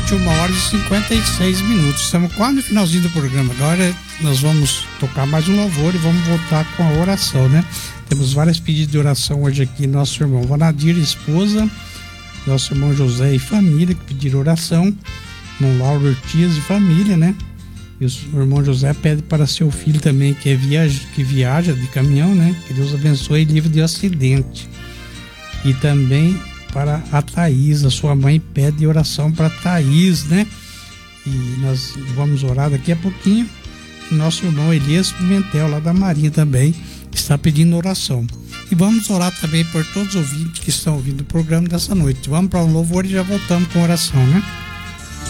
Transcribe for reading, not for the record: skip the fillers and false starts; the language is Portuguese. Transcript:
21h56. Estamos quase no finalzinho do programa. Agora nós vamos tocar mais um louvor e vamos voltar com a oração, né? Temos vários pedidos de oração hoje aqui. Nosso irmão Vanadir, esposa, nosso irmão José e família que pediram oração, irmão Lauro Ortiz e família, né? E o irmão José pede para seu filho também que viaja de caminhão, né? Que Deus abençoe e livre de acidente. E também para a Thaís, a sua mãe pede oração para a Thaís, né? E nós vamos orar daqui a pouquinho. Nosso irmão Elias Pimentel, lá da Marinha também, está pedindo oração. E vamos orar também por todos os ouvintes que estão ouvindo o programa dessa noite. Vamos para o louvor e já voltamos com oração, né?